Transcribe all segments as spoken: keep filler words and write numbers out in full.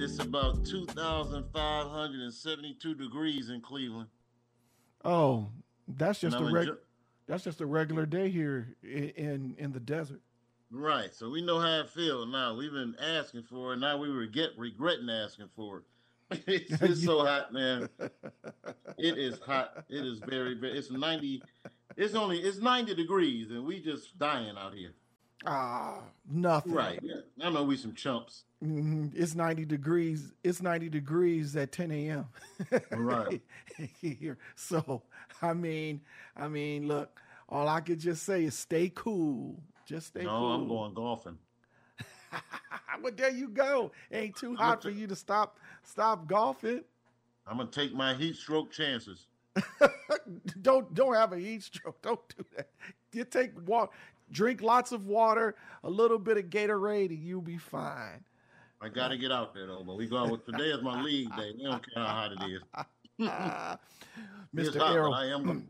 It's about two thousand five hundred seventy-two degrees in Cleveland. Oh, that's And just a I'm reg. enjoy- That's just a regular day here in in, in the desert. right. So we know how it feels now. We've been asking for it. Now we regret regretting asking for it. It's, it's so hot, man. It is hot. It is very, very it's ninety. It's only it's ninety degrees and we just dying out here. Ah, nothing. Right. Yeah. I know we some chumps. Mhm. It's ninety degrees. It's ninety degrees at ten a m Right. here. So I mean, I mean, look, all I could just say is stay cool. Just stay No, cool. I'm going golfing. Well, there you go. Ain't too hot for you to stop stop golfing. I'm gonna take my heat stroke chances. don't don't have a heat stroke. Don't do that. You take water, drink lots of water, a little bit of Gatorade, and you'll be fine. I gotta get out there though, but we going with today is my league day. We don't care how hot it is. It's Mister hot, Errol, but I am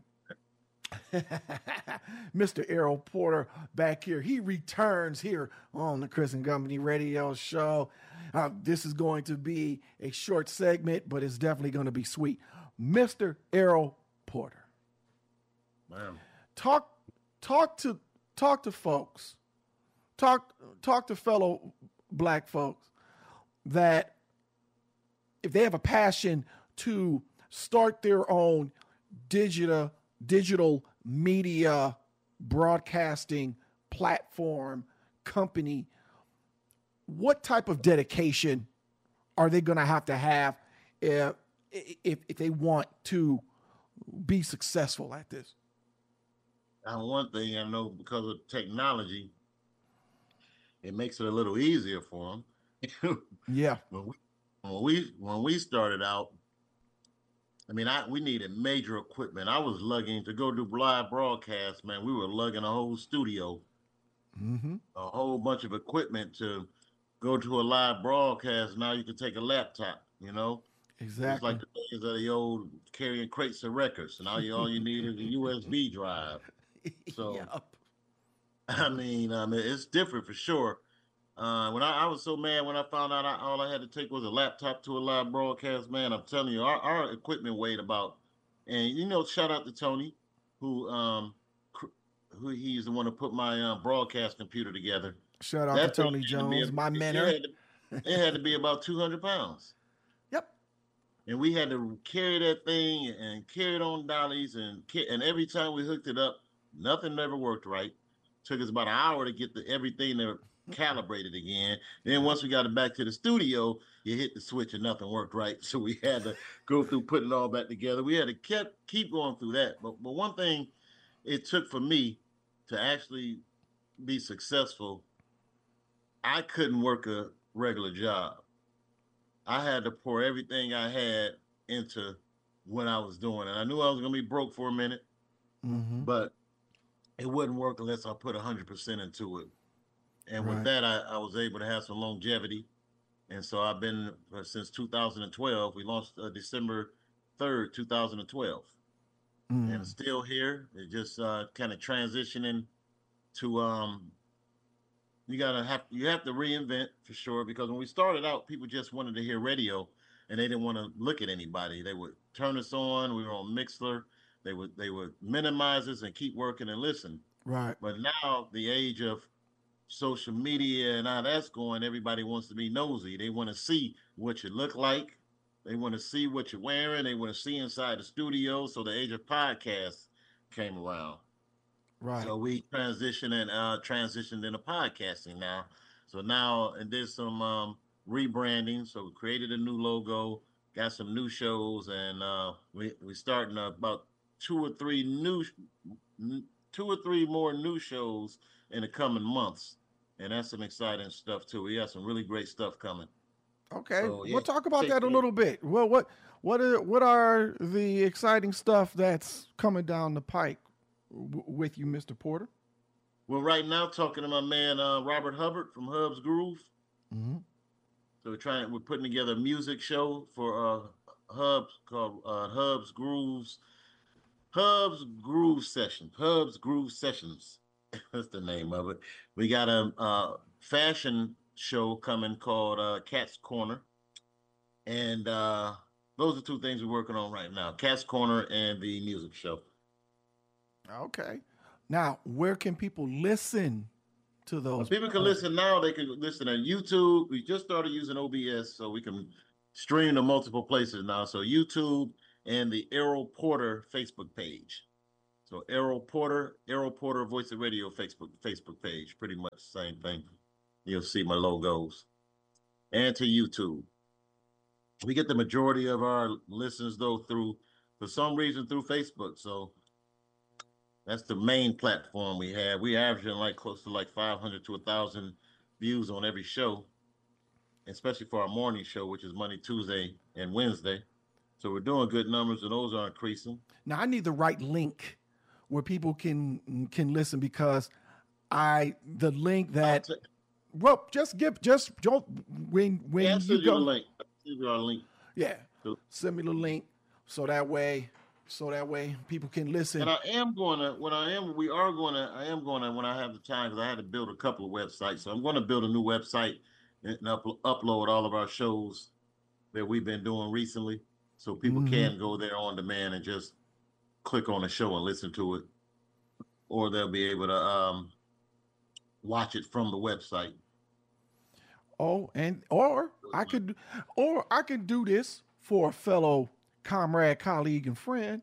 Mister Errol Porter back here. He returns here on the Chris and Company Radio Show. Uh, this is going to be a short segment, but it's definitely going to be sweet. Mister Errol Porter, man. talk talk to talk to folks, talk talk to fellow black folks that if they have a passion to start their own digital digital media broadcasting platform company, what type of dedication are they going to have to have if, if if they want to be successful at this? Now, one thing I know because of technology, it makes it a little easier for them. Yeah. when we when we when we started out, I mean, I we needed major equipment. I was lugging to go do live broadcasts, man. We were lugging a whole studio, Mm-hmm. a whole bunch of equipment to go to a live broadcast. Now you can take a laptop, you know. It's Exactly. like the days of the old carrying crates of records. Now you all you need is a U S B drive. So Yep. I mean, I mean, it's different for sure. Uh, when I, I was so mad when I found out I, all I had to take was a laptop to a live broadcast, man, I'm telling you, our, our equipment weighed about, and you know, shout out to Tony, who um, cr- who he's the one who put my uh, broadcast computer together. Shout out to That thing Tony had to be, Jones, my it, mentor. had to, it had to be about two hundred pounds, Yep. and we had to carry that thing and carry it on dollies, and ca- and every time we hooked it up, nothing ever worked right. Took us about an hour to get the everything to calibrated again. Then once we got it back to the studio, you hit the switch and nothing worked right. So we had to go through putting it all back together. We had to kept keep going through that. But but one thing it took for me to actually be successful, I couldn't work a regular job. I had to pour everything I had into what I was doing. And I knew I was gonna be broke for a minute, Mm-hmm. but it wouldn't work unless I put one hundred percent into it. And with Right. that, I, I was able to have some longevity. And so I've been uh, since two thousand twelve. We launched uh, December third, two thousand twelve. And Mm. it's still here. It just uh, kind of transitioning to, um, you gotta have, you have to reinvent for sure. Because when we started out, people just wanted to hear radio and they didn't want to look at anybody. They would turn us on. We were on Mixler. They would, they would minimize us and keep working and listen. Right. But now the age of social media and how that's going, everybody wants to be nosy. They want to see what you look like. They want to see what you're wearing. They want to see inside the studio. So the age of podcasts came around. Right. So we transitioned and uh, transitioned into podcasting now. So now and did some um, rebranding. So we created a new logo, got some new shows, and uh, we we starting about two or three new, two or three more new shows in the coming months, and that's some exciting stuff too. We have some really great stuff coming. Okay. So yeah, We'll talk about take that a care. little bit. Well, what what are what are the exciting stuff that's coming down the pike w- with you, Mister Porter? Well, right now talking to my man uh, Robert Hubbard from Hub's Groove. Mm-hmm. So we're trying, we're putting together a music show for uh, Hubs called uh, Hub's Grooves, Hub's Groove Session, Hub's Groove Sessions. That's the name of it. We got a, uh fashion show coming called uh, Cat's Corner. And uh, those are two things we're working on right now: Cat's Corner and the music show. Okay. Now, where can people listen to Uh, those? people can listen now. They can listen on YouTube. We just started using O B S, so we can stream to multiple places now. So YouTube and the Errol Porter Facebook page. So Errol Porter, Errol Porter Voice of Radio Facebook Facebook page. Pretty much the same thing. You'll see my logos. And to YouTube. We get the majority of our listeners though through, for some reason, through Facebook. So that's the main platform we have. We averaging like close to like five hundred to a thousand views on every show, especially for our morning show, which is Monday, Tuesday, and Wednesday. So we're doing good numbers, and those are increasing. Now I need the right link where people can can listen, because I the link that T- well just give just don't when when yeah, you send you go the link. Send you our link. yeah So- send me the link so that way so that way people can listen. And I am going to, when I am, we are going to, I am going to, when I have the time, because I had to build a couple of websites. So I'm going to build a new website and up, upload all of our shows that we've been doing recently. So people Mhm. can go there on demand and just click on the show and listen to it. Or they'll be able to um, watch it from the website. Oh, and or I could or I could do this for a fellow comrade, colleague, and friend.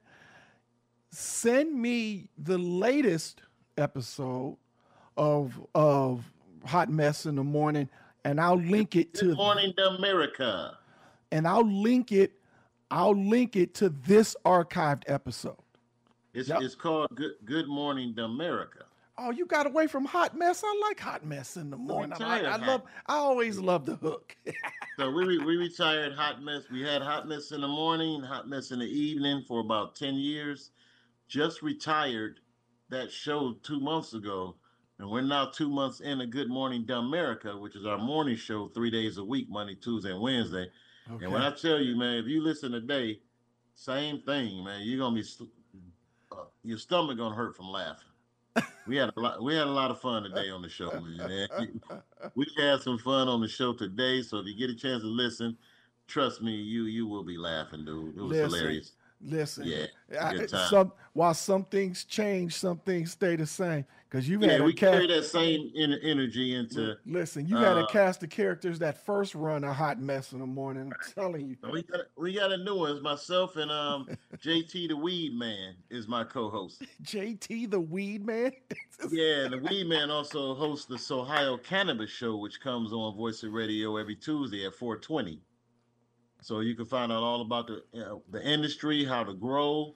Send me the latest episode of of Hot Mess in the Morning, and I'll link it Good to morning, America. and I'll link it. I'll link it to this archived episode. It's Yep. it's called Good Good Morning, America. Oh, you got away from Hot Mess. I like Hot Mess in the morning. I, tired I of love. Hot- I always love the hook. So we we retired Hot Mess. We had Hot Mess in the morning, Hot Mess in the evening for about ten years. Just retired that show two months ago, and we're now two months into Good Morning America, which is our morning show, three days a week, Monday, Tuesday, and Wednesday. Okay. And when I tell you, man, if you listen today, same thing, man. You're gonna be uh, your stomach gonna hurt from laughing. We had a lot. We had a lot of fun today on the show, man. We had some fun on the show today. So if you get a chance to listen, trust me, you you will be laughing, dude. It was Listen, hilarious. Listen, Yeah, I- good time. some while some things change, some things stay the same. Because you've Yeah, had we a cast. carry that same en- energy into. Listen, you had a uh, cast of characters that first run a Hot Mess in the morning. I'm telling you, We got we got a new one. It's myself and um J T the Weed Man is my co-host. J T the Weed Man. Yeah, and the Weed Man also hosts the Ohio Cannabis Show, which comes on Voice of Radio every Tuesday at four twenty. So you can find out all about the you know, the industry, how to grow,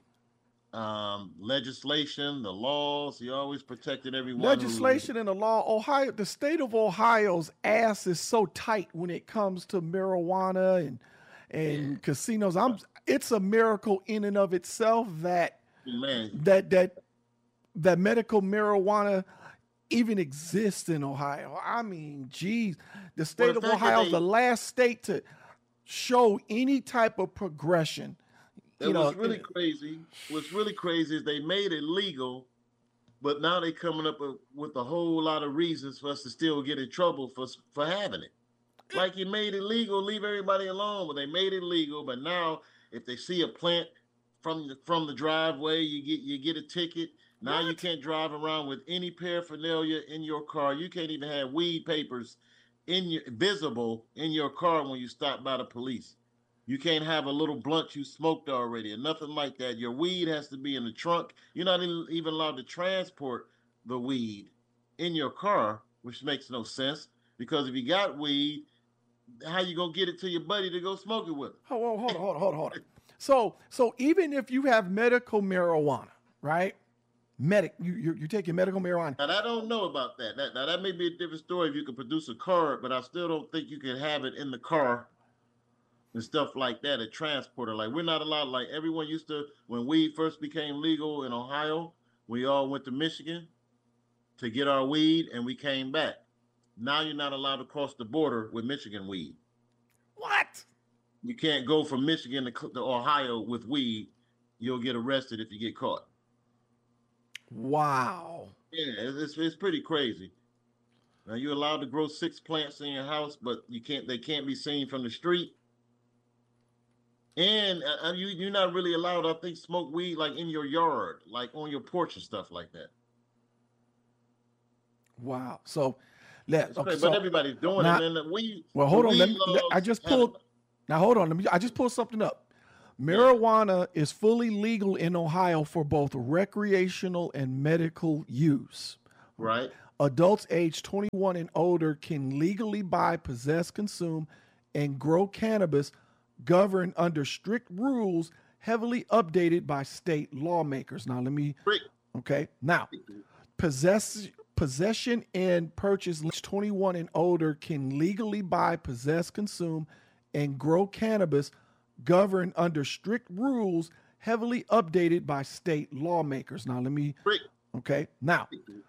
um, legislation, the laws. He always protected everyone. who- Legislation and the law. Ohio, the state of Ohio's ass is so tight when it comes to marijuana and and Yeah. casinos. I'm. It's a miracle in and of itself that man, that that that medical marijuana even exists in Ohio. I mean, geez, the state the of fact that Ohio is they- the last state to show any type of progression. That You know, was really crazy. What's really crazy is they made it legal, but now they coming up with- with a whole lot of reasons for us to still get in trouble for for having it. Like you made it legal, leave everybody alone, but they made it legal. But now, if they see a plant from the from the driveway, you get you get a ticket. Now you What? can't drive around with any paraphernalia in your car. You can't even have weed papers in your visible in your car when you stop by the police. You can't have a little blunt you smoked already or nothing like that. Your weed has to be in the trunk. You're not e- even allowed to transport the weed in your car, which makes no sense because if you got weed, how you gonna get it to your buddy to go smoke it with? Hold on, hold on, hold on, hold on, hold on. So, so even if you have medical marijuana, right? Medic, you you you're taking medical marijuana. And I don't know about that. That now that may be a different story if you can produce a card, but I still don't think you can have it in the car and stuff like that, a transporter. Like we're not allowed. Like everyone used to when weed first became legal in Ohio, we all went to Michigan to get our weed, and we came back. Now you're not allowed to cross the border with Michigan weed. What? You can't go from Michigan to, to Ohio with weed. You'll get arrested if you get caught. Wow. Yeah, it's it's pretty crazy. Now you're allowed to grow six plants in your house, but you can't. They can't be seen from the street. And uh, you you're not really allowed, I think, smoke weed like in your yard, like on your porch and stuff like that. Wow. So, let It's okay, crazy, so but everybody's doing now, it, man. The weed, well, the hold on. Let weed me. Let, I laws just have, pulled. Now, hold on. Let me. I just pulled something up. Marijuana is fully legal in Ohio for both recreational and medical use. right? Adults aged twenty-one and older can legally buy, possess, consume, and grow cannabis, governed under strict rules, heavily updated by state lawmakers. Now, let me. Rick, Okay. Now, possess possession and purchase aged twenty-one and older can legally buy, possess, consume, and grow cannabis, governed under strict rules, heavily updated by state lawmakers. Now, let me. Rick, Okay. Now,